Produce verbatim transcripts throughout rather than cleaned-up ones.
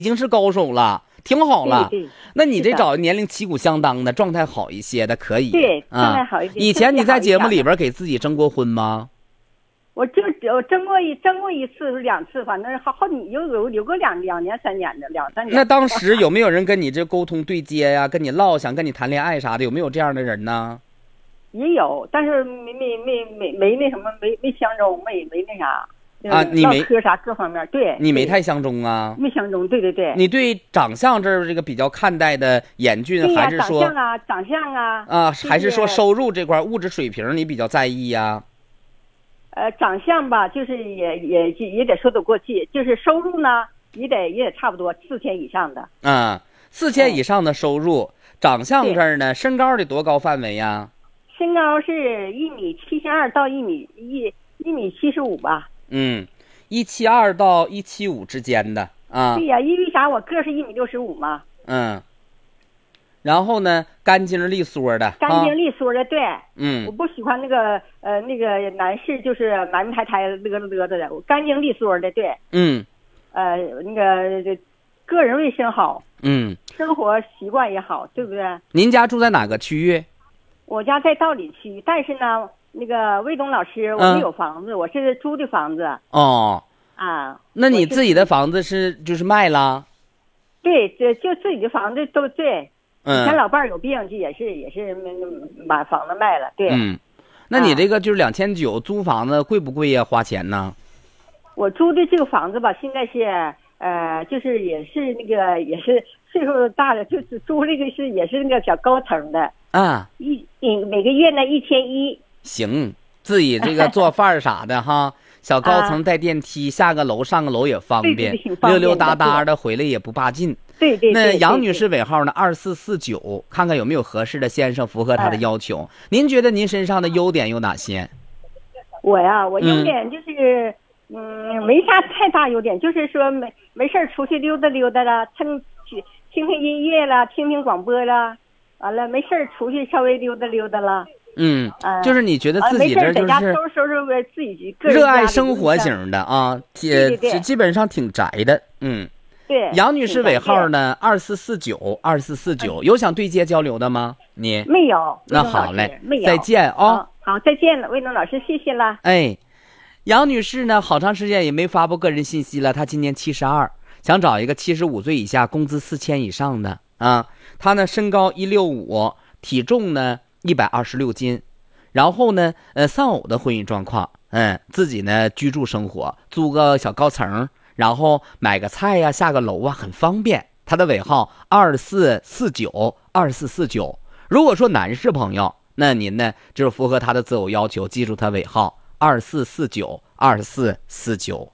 已经是高手了，挺好了。 对对， 那你这找年龄旗鼓相当的，状态好一些的可以。 对， 啊、 状态好一点。 以前你在节目里边， 边给自己征过婚吗？ 我就我征过一征过一次两次，反正好好有有有个两两年三年的两三年。 那当时有没有人跟你这沟通对接呀、跟你唠，想跟你谈恋爱啥的，有没有这样的人呢？ 也有，但是没没没没没那什么，没没相中，没没那啥。 啊，你没磕啥各方面，对， 你没太相中啊？ 没相中，对对对。 你对长相这儿这个比较看待的严峻，还是说长相啊，长相啊？ 啊，还是说收入这块物质水平你比较在意呀？ 呃，长相吧，就是也也也得说得过去，就是收入呢，也得也得差不多四千以上的。 啊，四千以上的收入，哎、长相这儿呢，身高得多高范围呀？ 身高是一米七十二到一米一一米七十五吧。 嗯，一七二到一七五之间的啊。 对呀，因为啥？我个是一米六十五嘛。 嗯。然后呢，干净利索的， 干净利索的，对， 嗯， 我不喜欢那个呃那个男士就是埋埋汰汰勒勒勒的，干净利索的，对， 嗯， 呃那个个人卫生好， 嗯， 生活习惯也好，对不对？ 您家住在哪个区域？ 我家在道里区，但是呢，那个魏东老师，我没有房子，嗯、我是租的房子。 哦， 啊， 那你自己的房子是就是卖了？ 对，这就自己的房子都对。 嗯， 以前老伴儿有病，就也是也是把房子卖了，对。 嗯，那你这个就是两千九租房子贵不贵呀？花钱呢？ 我租的这个房子吧，现在是呃，就是也是那个也是岁数大了，就是租这个是也是那个小高层的啊， 一每个月呢一千一。 行，自己这个做饭啥的哈，小高层带电梯，啊、下个楼上个楼也方便， 对对对方便溜溜达达的回来也不霸劲。 对 对, 对, 对。 那杨女士尾号呢？二四四九，看看有没有合适的先生符合她的要求。哎、您觉得您身上的优点有哪些？ 我呀，我优点就是，嗯，嗯没啥太大优点，就是说没没事出去溜达溜达啦，听听听音乐啦，听听广播啦，完了没事出去稍微溜达溜达啦。 嗯，就是你觉得自己这就是收拾收拾自己热爱生活型的啊， 对对基本上挺宅的，嗯。 对， 杨女士尾号呢？二四四九二四四九，有想对接交流的吗？你没有？ 那好嘞， 没有。 再见啊、哦！ 好，再见了，魏东老师，谢谢了。 哎，杨女士呢，好长时间也没发布个人信息了。她今年七十二，想找一个七十五岁以下、工资四千以上的啊。她呢，身高一六五，体重呢一百二十六斤，然后呢，呃，丧偶的婚姻状况，嗯，自己呢居住生活，租个小高层。然后买个菜呀、啊，下个楼啊，很方便。他的尾号二四四九二四四九。如果说男士朋友，那您呢就是符合他的择偶要求，记住他尾号二四四九二四四九。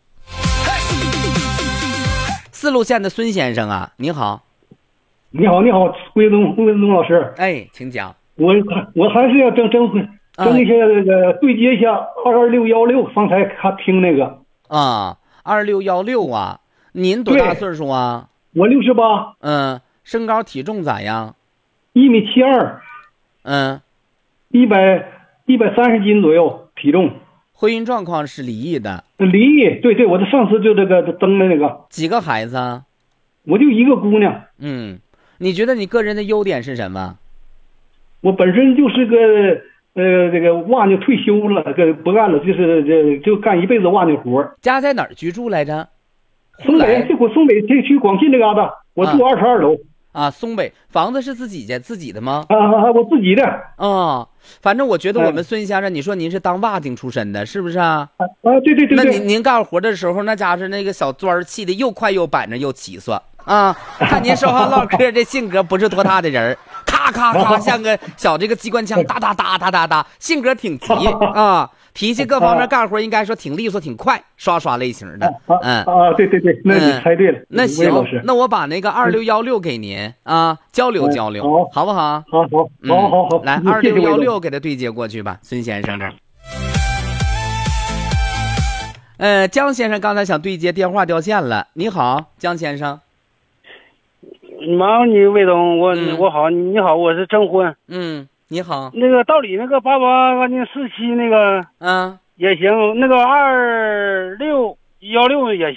四路县的孙先生啊，你好。 你好，你好，魏东魏东老师。 哎，请讲。 我我还是要征征征一些那个对接一下二二六幺六，方才看听那个啊。二六幺六啊，您多大岁数啊？ 我六十八。 嗯，身高体重咋样？ 一米七二。 嗯， 一百一百三十斤左右体重。 婚姻状况是离异的。 离异，对对，我的上次就这个登的那个。 几个孩子啊？ 我就一个姑娘。 嗯，你觉得你个人的优点是什么？ 我本身就是个。呃，这个蜗牛退休了，这不干了，就是这就干一辈子蜗牛活。 家在哪儿居住来着？ 松北，这我松北这区广信这嘎达，我住二十二楼。 啊，松北房子是自己的自己的吗？ 啊啊，我自己的。 啊，反正我觉得我们孙先生，你说您是当瓦匠出身的，是不是啊？ 啊，对对对对。 那您您干活的时候，那家是那个小砖砌的又快又板正又齐算啊。看您说话唠嗑，这性格不是多大的人。咔咔咔，像个小这个机关枪，哒哒哒哒哒哒，性格挺急啊，脾气各方面干活应该说挺利索、挺快，刷刷类型的。嗯啊，对对对，那你猜对了。 那行，那我把那个二六幺六给您啊，交流交流，好不好？ 好好好好好， 来二六幺六给他对接过去吧，孙先生这儿。呃，江先生刚才想对接，电话掉线了。你好，江先生。 忙你魏总，我、嗯、我好，你好，我是征婚。 嗯，你好。 那个道理那个八八八零四七那个， 嗯， 也行，那个二六幺六也行。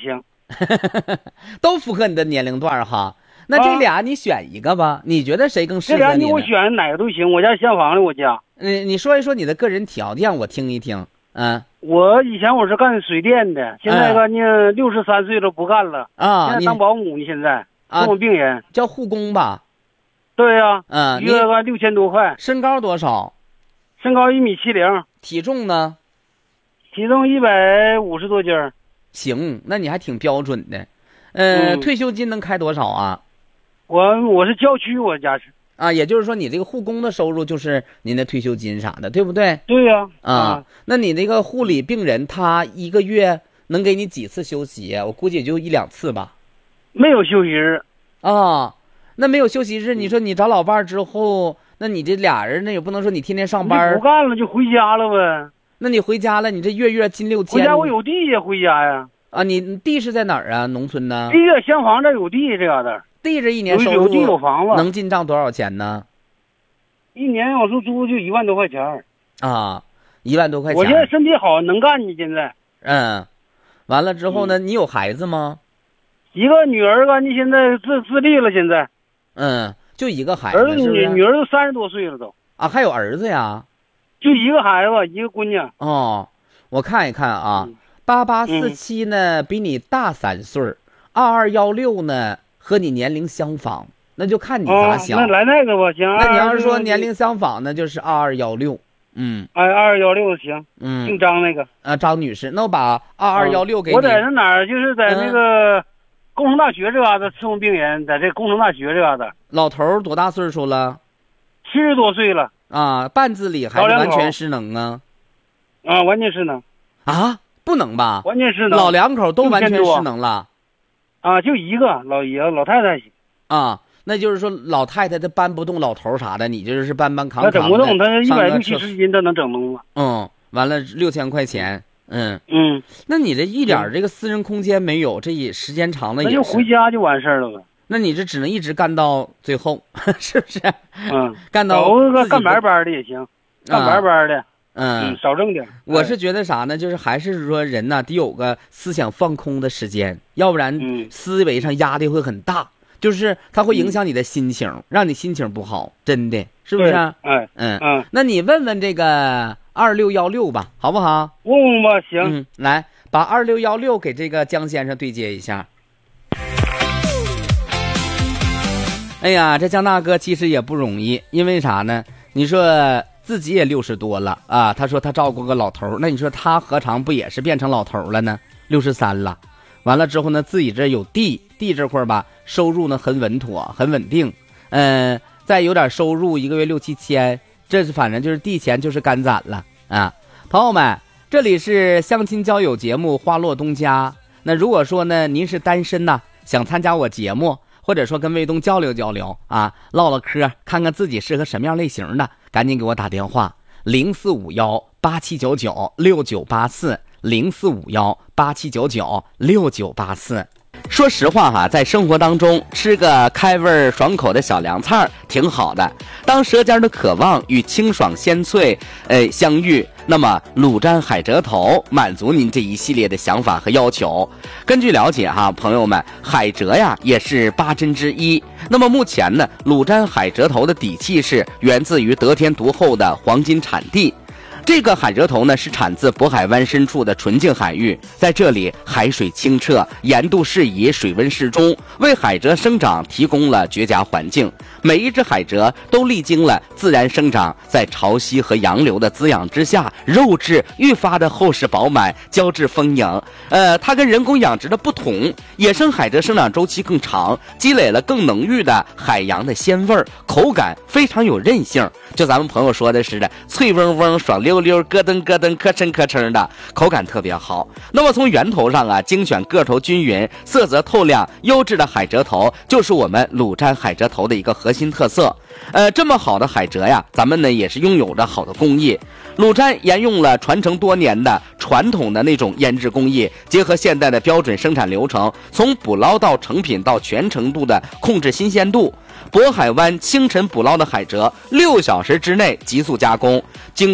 都符合你的年龄段哈。那这俩你选一个吧，啊、你觉得谁更适合你？ 这俩你给我选哪个都行，我家厢房的，我家。 嗯，你说一说你的个人条件，我听一听。嗯， 我以前我是干水电的，现在个呢六十三岁了不干了啊， 现在当保姆呢，现在啊， 护病人叫护工吧？ 对呀、啊， 嗯， 月个六千多块。 身高多少？ 身高一米七零。 体重呢？ 体重一百五十多斤。 行，那你还挺标准的。呃， 嗯、 退休金能开多少啊？ 我我是郊区，我家是啊，也就是说你这个护工的收入就是您的退休金啥的，对不对？ 对呀、 啊。啊，那你那个护理病人，他一个月能给你几次休息？我估计也就一两次吧。 没有休息日。 啊，那没有休息日，你说你找老伴儿之后，那你这俩人那也不能说你天天上班， 不干了就回家了呗。 那你回家了，你这月月进六千。 回家我有地呀，回家呀。 啊，你地是在哪儿啊？农村呢？ 地呀，厢房这有地，这嘎达。 地这一年收入有地有房子， 能进账多少钱呢？ 一年要是租就一万多块钱。 啊，一万多块钱。 我现在身体好，能干呢。现在。 嗯，完了之后呢？嗯、你有孩子吗？ 一个女儿啊，你现在自自立了，现在。 嗯，就一个孩子。 儿子女是是女儿都三十多岁了都。 啊，还有儿子呀？ 就一个孩子，一个姑娘。 哦，我看一看啊，八八四七呢、嗯、比你大三岁，二二幺六呢和你年龄相仿，那就看你咋想。 哦、那来那个吧，行。 那你要是说年龄相仿呢，就是二二幺六。嗯， 哎，二二幺六行。 嗯， 姓张那个。 啊，张女士，那我把二二幺六给你。 我在那哪儿？就是在那个。嗯工程大学这嘎达伺候病人，在这工程大学这嘎达。 老头多大岁数了？ 七十多岁了。 啊，半自理还是完全失能啊？ 啊，完全失能。 啊，不能吧？ 完全失能。 老两口都完全失能了。 啊，就一个老爷子，老太太行。 啊，那就是说老太太她搬不动老头啥的，你就是搬搬扛扛的。 她整不动，她一百六七十斤都能整动了。 嗯，完了六千块钱。嗯嗯， 那你这一点这个私人空间没有，这也时间长了也是。 那就回家就完事儿了呗。 那你这只能一直干到最后，是不是？ 嗯， 干到个干白班的也行，干白班的， 嗯， 少挣点。 我是觉得啥呢？就是还是说人呐，得有个思想放空的时间，要不然思维上压力会很大，就是它会影响你的心情，让你心情不好，真的是不是？ 哎， 嗯嗯，那你问问这个。二六幺六吧，好不好？ 问问吧，行。 嗯，来把二六幺六给这个江先生对接一下。哎呀，这江大哥其实也不容易，因为啥呢？你说自己也六十多了啊，他说他照顾个老头，那你说他何尝不也是变成老头了呢？六十三了，完了之后呢，自己这有地，地这块吧，收入呢很稳妥，很稳定，嗯、呃，再有点收入，一个月六七千。这是反正就是地钱就是干攒了啊，朋友们，这里是相亲交友节目《花落东家》。那如果说呢，您是单身呐，想参加我节目，或者说跟卫东交流交流啊，唠唠嗑，看看自己适合什么样类型的，赶紧给我打电话零四五幺八七九九六九八四零四五幺八七九九六九八四。说实话哈，在生活当中吃个开胃爽口的小凉菜挺好的。当舌尖的渴望与清爽鲜脆呃相遇，那么卤蘸海蜇头满足您这一系列的想法和要求。根据了解哈，朋友们，海蜇呀也是八珍之一。那么目前呢，卤蘸海蜇头的底气是源自于得天独厚的黄金产地。这个海蜇头呢是产自渤海湾深处的纯净海域，在这里海水清澈，盐度适宜，水温适中，为海蜇生长提供了绝佳环境。每一只海蜇都历经了自然生长，在潮汐和洋流的滋养之下，肉质愈发的厚实饱满，胶质丰盈。呃，它跟人工养殖的不同，野生海蜇生长周期更长，积累了更浓郁的海洋的鲜味儿，口感非常有韧性。就咱们朋友说的似的，脆嗡嗡、爽溜溜、咯噔咯噔、吭哧吭哧的，口感特别好。那么从源头上啊，精选个头均匀、色泽透亮、优质的海蜇头，就是我们卤蘸海蜇头的一个核心特色。呃，这么好的海蜇呀，咱们呢也是拥有着好的工艺。卤蘸沿用了传承多年的传统的那种腌制工艺，结合现代的标准生产流程，从捕捞到成品到全程度的控制新鲜度。渤海湾清晨捕捞的海蜇，六小时之内急速加工，经过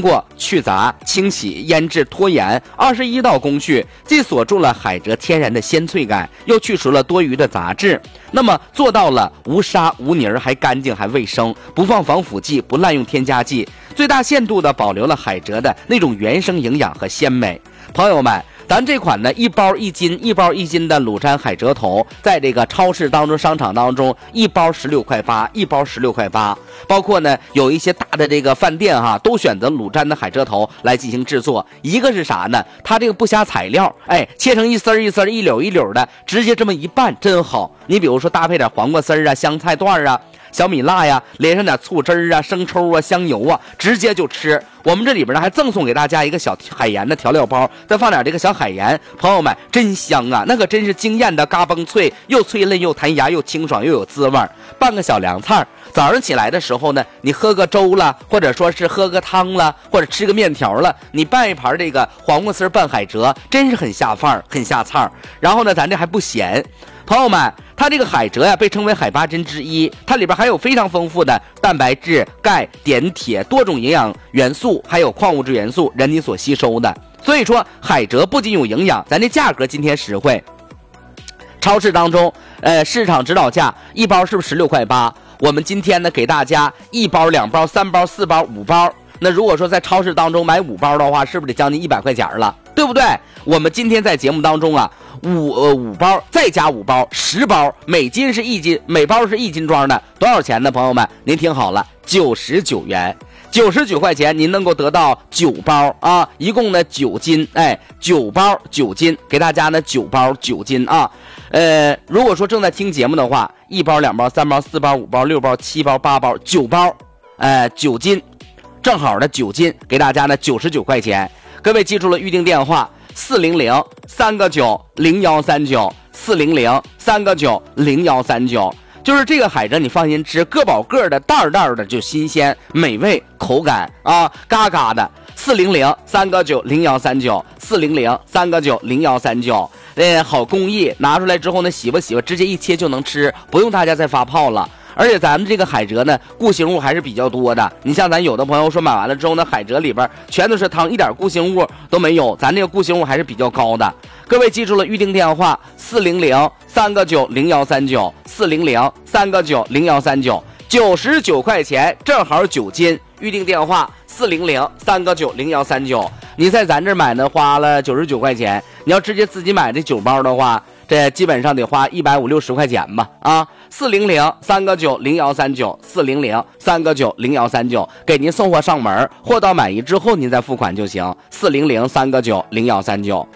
去杂、清洗、腌制、脱盐二十一道工序，既锁住了海蜇天然的鲜脆感，又去除了多余的杂质，那么做到了无沙无泥儿，还干净还卫生，不放防腐剂，不滥用添加剂，最大限度的保留了海蜇的那种原生营养和鲜美。朋友们，咱这款呢一包一斤一包一斤的鲁山海蜇头，在这个超市当中商场当中一包十六块八，一包十六块八，包括呢有一些大的这个饭店哈都选择鲁山的海蜇头来进行制作。一个是啥呢，它这个不加材料，哎，切成一丝儿一丝儿一绺一绺的，直接这么一拌真好。你比如说搭配点黄瓜丝儿啊、香菜段啊、小米辣呀，连上点醋汁儿啊、生抽啊、香油啊，直接就吃。我们这里边呢还赠送给大家一个小海盐的调料包，再放点这个小海盐，朋友们真香啊，那个真是惊艳的嘎嘣脆，又脆嫩又弹牙又清爽又有滋味。拌个小凉菜，早上起来的时候呢，你喝个粥了，或者说是喝个汤了，或者吃个面条了，你拌一盘这个黄瓜丝拌海蜇，真是很下饭很下菜。然后呢咱这还不咸，朋友们，它这个海蜇呀被称为海八珍之一，它里边含有非常丰富的蛋白质、钙、碘、铁多种营养元素，还有矿物质元素，人体所吸收的。所以说海蜇不仅有营养，咱这价格今天实惠。超市当中呃，市场指导价一包是不是十六块八？我们今天呢给大家一包、两包、三包、四包、五包。那如果说在超市当中买五包的话，是不是得将近一百块钱了，对不对？我们今天在节目当中啊，五呃五包再加五包，十包，每斤是一斤，每包是一斤装的，多少钱呢？朋友们，您听好了，九十九元，九十九块钱，您能够得到九包啊，一共呢九斤，哎，九包九斤，给大家呢九包九斤啊。呃，如果说正在听节目的话，一包、两包、三包、四包、五包、六包、七包、八包、九包，呃，九斤。正好的九斤，给大家呢九十九块钱。各位记住了预定电话四零零三个九零幺三九四零零三个九零幺三九。就是这个海蜇你放心吃，个饱个的，袋袋的，就新鲜美味，口感啊嘎嘎的。四零零三个九零幺三九四零零三个九零幺三九。呃，好工艺，拿出来之后呢，洗吧洗吧，直接一切就能吃，不用大家再发泡了。而且咱们这个海蜇呢，固形物还是比较多的。你像咱有的朋友说买完了之后呢，海蜇里边全都是汤，一点固形物都没有，咱这个固形物还是比较高的。各位记住了预定电话四零零三个九零幺三九四零零三个九零幺三九，九十九块钱，正好九斤。预定电话四零零三个九零幺三九。你在咱这买呢花了九十九块钱，你要直接自己买这九包的话，这基本上得花一百五六十块钱吧啊！四零零三个九零幺三九，四零零三个九零幺三九，给您送货上门，货到满意之后您再付款就行。四零零三个九零幺三九。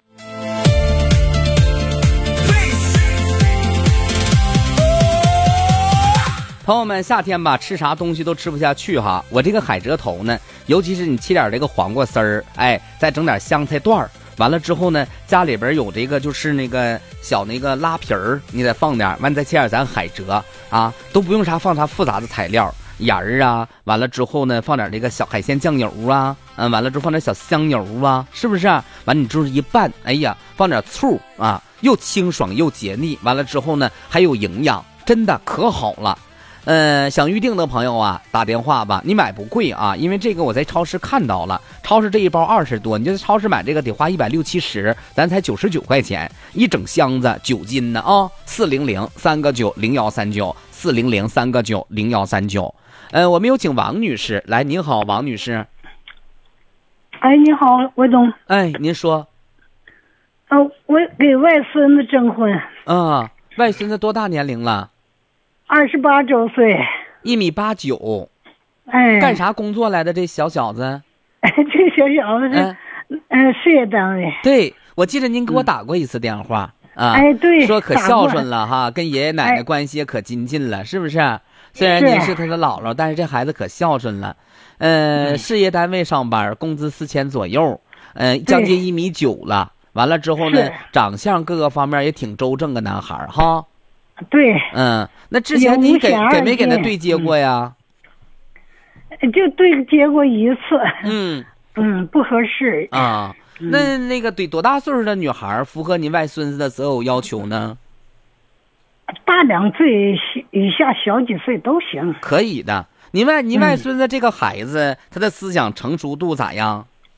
朋友们，夏天吧，吃啥东西都吃不下去哈。我这个海蜇头呢，尤其是你切点这个黄瓜丝儿，哎，再整点香菜段儿。完了之后呢，家里边有这个就是那个小那个拉皮儿，你得放点，完再切点咱海蜇啊，都不用啥放啥复杂的材料，盐儿啊，完了之后呢，放点这个小海鲜酱油啊，嗯，完了之后放点小香油啊，是不是啊？完了你就是一拌，哎呀，放点醋啊，又清爽又解腻，完了之后呢还有营养，真的可好了。呃，想预定的朋友啊，打电话吧。你买不贵啊，因为这个我在超市看到了，超市这一包二十多，你就在超市买这个得花一百六七十，咱才九十九块钱，一整箱子九斤呢啊！四零零三个九零幺三九，四零零三个九零幺三九。呃，我们有请王女士来，您好，王女士。 哎，你好，魏总。 哎，您说。 呃，我给外孙子征婚。 啊，外孙子多大年龄了？ 二十八周岁， 一米八九。 哎， 干啥工作来的？这小小子？ 哎，这小小子是，嗯、哎呃，事业单位。 对，我记得您给我打过一次电话、嗯、啊， 哎，对， 说可孝顺了哈，跟爷爷奶奶关系也可亲近了，哎、是不是？虽然您是他的姥姥，但是这孩子可孝顺了。呃，事业单位上班，工资四千左右，嗯、呃，将近一米九了。完了之后呢，长相各个方面也挺周正个男孩哈。 对， 嗯，那之前你给给没给他对接过呀？ 嗯、就对接过一次。 嗯嗯，不合适啊。嗯、那那个对多大岁数的女孩符合您外孙子的择偶要求呢？ 大两岁以下，小几岁都行。 可以的。您外您外孙子这个孩子，嗯、他的思想成熟度咋样？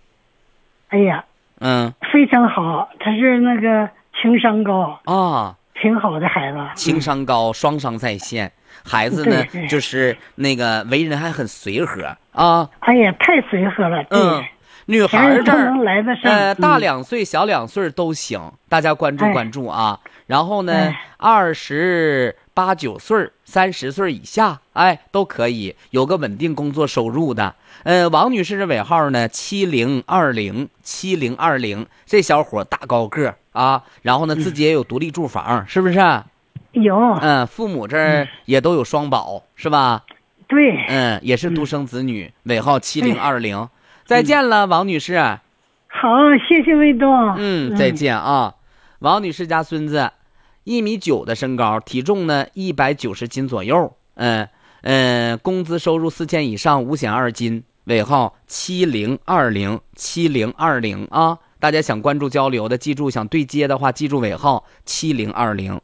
哎呀， 嗯， 非常好，他是那个情商高啊， 挺好的孩子， 情商高，双商在线。孩子呢， 对对就是那个为人还很随和啊。 哎呀，太随和了，对。 嗯，女孩这儿能来得上， 呃，大嗯两岁、小两岁都行，大家关注哎关注啊。然后呢哎， 二十八九岁、三十岁以下，哎，都可以有个稳定工作收入的。呃，王女士的尾号呢，七零二零七零二零，这小伙大高个儿啊，然后呢，自己也有独立住房，是不是？ 有， 嗯，父母这儿也都有双保，是吧？ 对， 嗯，也是独生子女，尾号七零二零。再见了，王女士。 好，谢谢卫东。 嗯，再见啊。王女士家孙子，一米九的身高，体重呢一百九十斤左右。嗯嗯，工资收入四千以上，五险二金，尾号七零二零七零二零啊。大家想关注交流的，记住想对接的话，记住尾号七零二零。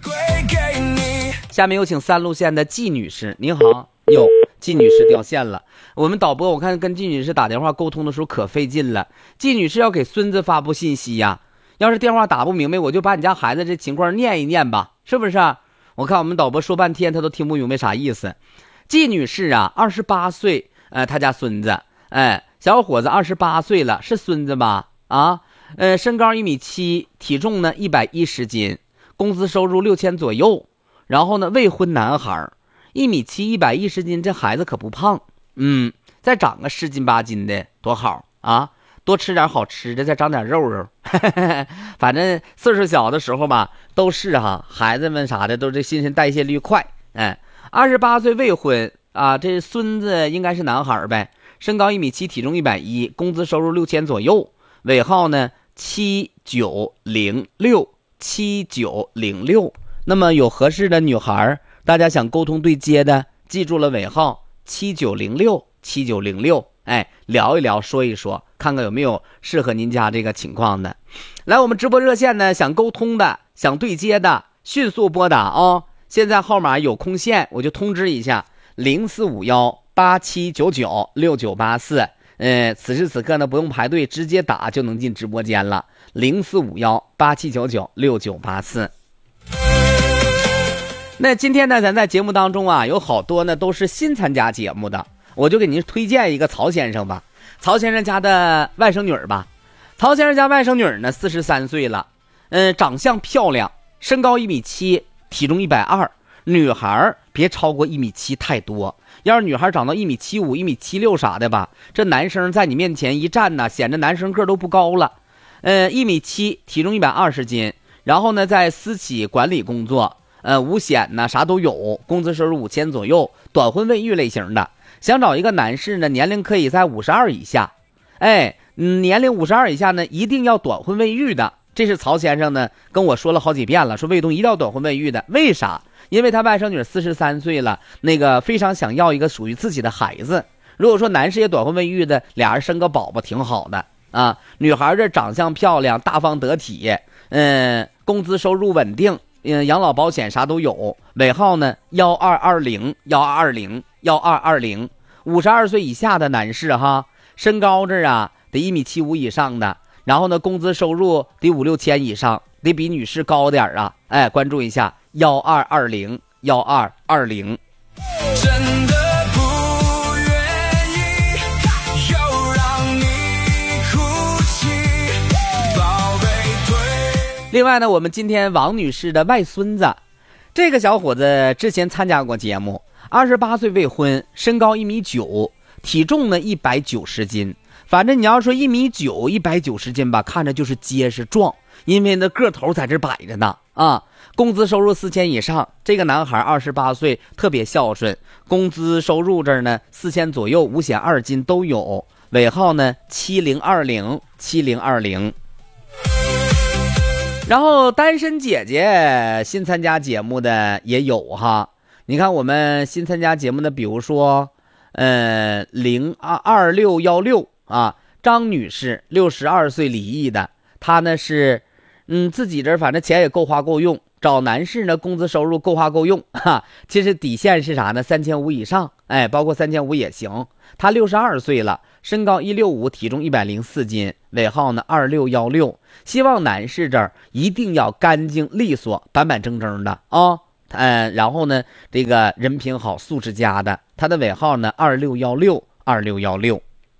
下面有请三路线的季女士，您好。哟，季女士掉线了。我们导播我看跟季女士打电话沟通的时候可费劲了。季女士要给孙子发布信息呀，要是电话打不明白，我就把你家孩子这情况念一念吧，是不是？我看我们导播说半天他都听不明白啥意思。季女士啊，二十八岁，呃，她家孙子，哎，小伙子二十八岁了，是孙子吧？啊，呃，身高一米七，体重呢一百一十斤，工资收入六千左右，然后呢未婚男孩，一米七一百一十斤，这孩子可不胖，嗯，再长个十斤八斤的多好啊！多吃点好吃的，再长点肉肉。反正岁数小的时候吧，都是哈，孩子们啥的都这新陈代谢率快。哎，二十八岁未婚啊，这孙子应该是男孩呗。身高一米七，体重一百一，工资收入六千左右。尾号呢七九零六七九零六。那么有合适的女孩，大家想沟通对接的，记住了尾号七九零六七九零六。哎，聊一聊，说一说，看看有没有适合您家这个情况的。来，我们直播热线呢，想沟通的，想对接的，迅速拨打哦。现在号码有空线，我就通知一下，零四五幺八七九九六九八四。呃，此时此刻呢，不用排队，直接打就能进直播间了。零四五幺八七九九六九八四。那今天呢，咱在节目当中啊，有好多呢都是新参加节目的。我就给您推荐一个曹先生吧，曹先生家的外甥女儿吧。曹先生家外甥女儿呢，四十三岁了，嗯、呃，长相漂亮，身高一米七，体重一百二。女孩别超过一米七太多，要是女孩长到一米七五、一米七六啥的吧，这男生在你面前一站呢，显得男生个都不高了。呃，一米七，体重一百二十斤，然后呢，在私企管理工作，呃，五险呢啥都有，工资收入五千左右，短婚未育类型的。想找一个男士呢，年龄可以在五十二以下，哎，嗯，年龄五十二以下呢，一定要短婚未育的。这是曹先生呢跟我说了好几遍了，说卫东一定要短婚未育的。为啥？因为他外甥女四十三岁了，那个非常想要一个属于自己的孩子。如果说男士也短婚未育的，俩人生个宝宝挺好的啊。女孩这长相漂亮，大方得体，嗯，工资收入稳定，嗯，养老保险啥都有。尾号呢幺二二零幺二二零幺二二零。五十二岁以下的男士哈，身高这啊得一米七五以上的，然后呢工资收入得五六千以上，得比女士高点啊。哎，关注一下幺二二零幺二二零。真的不愿意又让你哭泣，宝贝对。另外呢，我们今天王女士的外孙子，这个小伙子之前参加过节目，二十八岁未婚，身高一米九，体重呢一百九十斤。反正你要说一米九一百九十斤吧，看着就是结实壮，因为那个头在这摆着呢啊。工资收入四千以上，这个男孩二十八岁，特别孝顺，工资收入这儿呢四千左右，五险二金都有。尾号呢七零二零七零二零。然后单身姐姐新参加节目的也有哈。你看我们新参加节目的，比如说，呃，零二二六幺六啊，张女士，六十二岁离异的，她呢是，嗯，自己这反正钱也够花够用， 找男士呢，工资收入够花够用哈。其实底线是啥呢？三千五以上，哎，包括三千五也行。他六十二岁了，身高一六五，体重一百零四斤，尾号呢二六幺六。希望男士这儿一定要干净利索、板板正正的啊。嗯，然后呢，这个人品好、素质佳的，他的尾号呢二六幺六二六幺六。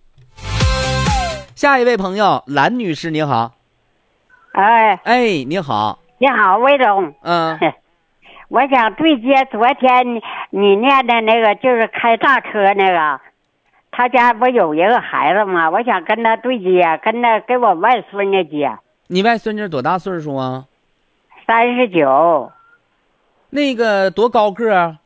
下一位朋友，兰女士，你好。 哎哎，你好。 你好，魏总。 嗯， 我想对接昨天你你念的那个，就是开大车那个，他家不有一个孩子吗？我想跟他对接，跟他给我外孙家接。 你外孙子多大岁数啊？ 三十九。 那个多高个啊？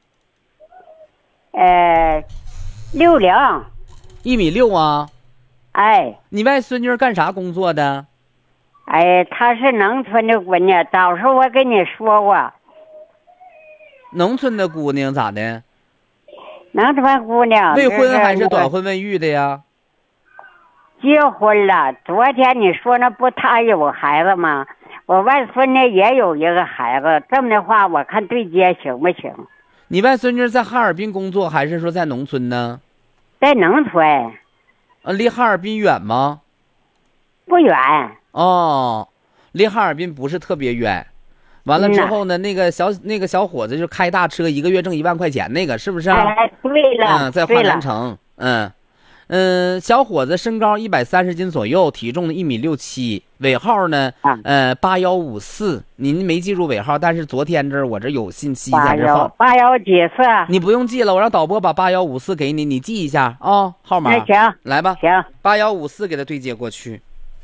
呃，六零。 一米六啊？ 哎。 你外孙女干啥工作的？ 哎，她是农村的姑娘，早时我跟你说过。 农村的姑娘咋的？ 农村姑娘。 未婚还是短婚未育的呀？ 结婚了。昨天你说那不他有孩子吗？我外孙呢也有一个孩子，这么的话我看对接行不行？ 你外孙女在哈尔滨工作还是说在农村呢？ 在农村。 呃，离哈尔滨远吗？ 不远。 哦，离哈尔滨不是特别远。完了之后呢，嗯、那个小那个小伙子就开大车，一个月挣一万块钱，那个是不是、啊？ 哎，对了。 嗯，在华南城。嗯嗯，小伙子身高一百三十斤左右，体重呢一米六七，尾号呢、啊、呃八幺五四。您没记住尾号，但是昨天这我这有信息在这放。 八幺几次？ 你不用记了，我让导播把八幺五四给你，你记一下啊、哦，号码。 那行， 来吧。 行， 八幺五四给他对接过去。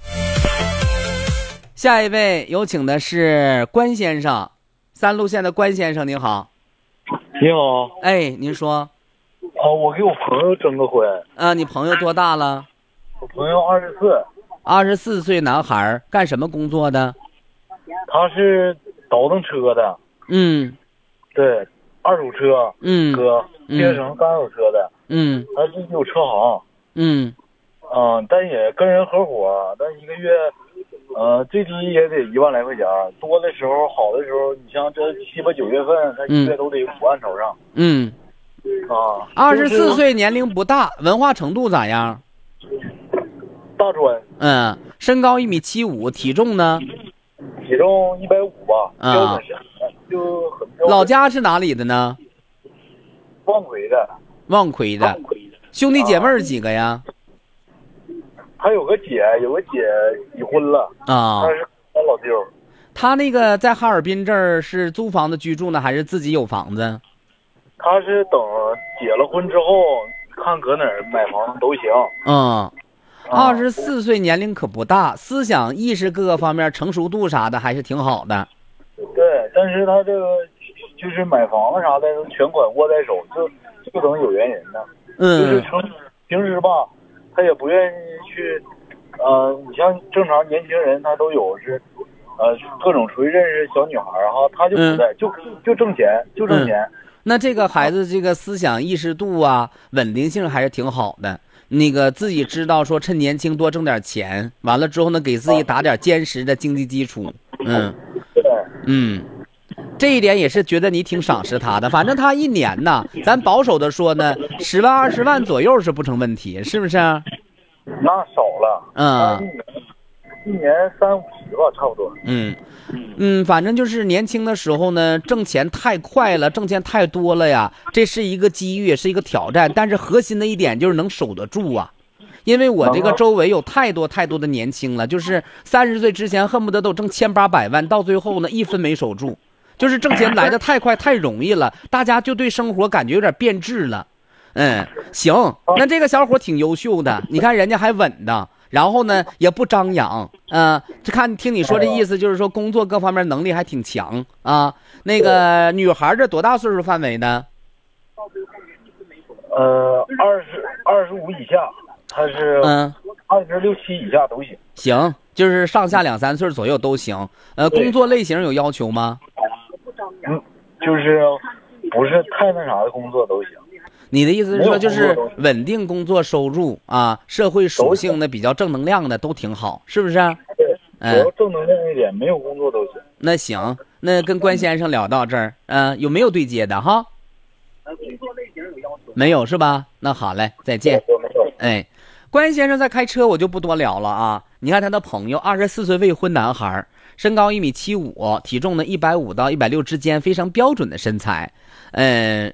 下一位有请的是关先生，三路线的关先生，您好。 你好。 哎，您说。 哦，我给我朋友征个婚。 啊，你朋友多大了？ 我朋友二十四。 二十四岁男孩，干什么工作的？ 他是倒腾车的。 嗯。 对，二手车。 嗯。 哥，接成干手车的。 嗯。 他自己有车行。 嗯。 嗯，但也跟人合伙，但一个月。呃，最低也得一万来块钱，多的时候好的时候，你像这七八九月份，他一月都得五万朝上。 嗯， 啊， 二十四岁年龄不大，文化程度咋样？ 大专。 嗯，身高一米七五，体重呢？ 体重一百五吧， 啊， 标准就很标准。 老家是哪里的呢？ 望奎的。 望奎的。兄弟姐妹儿几个呀？ 他有个姐，有个姐离婚了啊， 他是他老舅。 他那个在哈尔滨这儿是租房子居住呢，还是自己有房子？ 他是等结了婚之后，看搁哪儿买房子都行。 嗯，二十四岁年龄可不大，思想意识各个方面成熟度啥的还是挺好的。 对，但是他这个就是买房子啥的全款握在手，就就等有缘人呢。 嗯， 就是成平时吧。他也不愿意去，呃，你像正常年轻人，他都有是，呃，各种出去认识小女孩哈，他就不在，嗯、就就挣钱，就挣钱、 嗯。那这个孩子这个思想意识度啊，稳定性还是挺好的。那个自己知道说趁年轻多挣点钱，完了之后呢，给自己打点坚实的经济基础。嗯， 对， 嗯。这一点也是觉得你挺赏识他的，反正他一年呢，咱保守的说呢，十万二十万左右是不成问题，是不是？ 那少了， 嗯， 一年三五十吧，差不多。 嗯嗯，反正就是年轻的时候呢，挣钱太快了，挣钱太多了呀，这是一个机遇，也是一个挑战，但是核心的一点就是能守得住啊。因为我这个周围有太多太多的年轻了，就是三十岁之前恨不得都挣千八百万，到最后呢一分没守住。就是挣钱来的太快太容易了，大家就对生活感觉有点变质了。嗯，行，那这个小伙挺优秀的，你看人家还稳当，然后呢也不张扬，嗯、呃，就看听你说这意思，就是说工作各方面能力还挺强啊。那个女孩这多大岁数范围呢？ 呃，二十二十五以下，她是嗯，二十六七以下都行。 行，就是上下两三岁左右都行。呃，工作类型有要求吗？ 嗯，就是不是太那啥的工作都行。 你的意思是说，就是稳定工作收入啊，社会属性的比较正能量的都挺好，是不是？ 对，只要正能量一点，没有工作都行。 那行，那跟关先生聊到这儿，嗯、呃，有没有对接的哈？没有是吧？那好嘞，再见。哎，关先生在开车，我就不多聊了啊。你看他的朋友，二十四岁未婚男孩，身高一米七五，体重呢一百五到一百六之间，非常标准的身材。嗯，